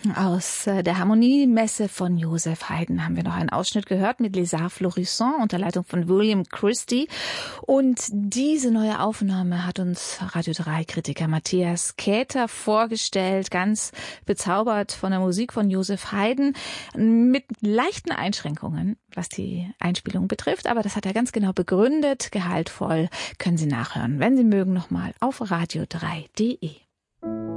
Aus der Harmoniemesse von Joseph Haydn haben wir noch einen Ausschnitt gehört mit Les Arts Florissants unter Leitung von William Christie. Und diese neue Aufnahme hat uns Radio 3-Kritiker Matthias Käther vorgestellt, ganz bezaubert von der Musik von Joseph Haydn, mit leichten Einschränkungen, was die Einspielung betrifft. Aber das hat er ganz genau begründet, gehaltvoll. Können Sie nachhören, wenn Sie mögen, nochmal auf radio3.de.